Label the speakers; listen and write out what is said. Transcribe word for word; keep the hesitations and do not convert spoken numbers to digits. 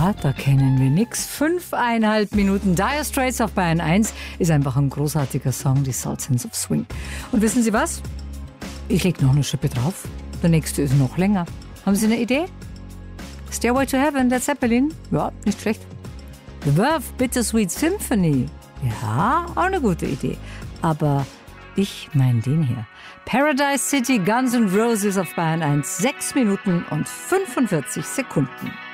Speaker 1: Ja, da kennen wir nix. Fünfeinhalb Minuten Dire Straits auf Bayern eins ist einfach ein großartiger Song, die Sultans of Swing. Und wissen Sie was? Ich leg noch eine Schippe drauf. Der nächste ist noch länger. Haben Sie eine Idee? Stairway to Heaven, der Zeppelin? Ja, nicht schlecht. The Verve, Bittersweet Symphony. Ja, auch eine gute Idee. Aber ich meine den hier. Paradise City, Guns N' Roses auf Bayern eins. Sechs Minuten und fünfundvierzig Sekunden.